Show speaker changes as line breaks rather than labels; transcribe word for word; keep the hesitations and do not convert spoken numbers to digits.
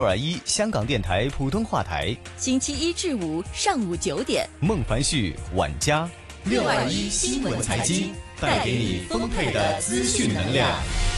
六二一香港电台普通话台，
星期一至五上午九点，
孟凡旭、晚佳，六二一新闻财经带给你丰沛的资讯能量。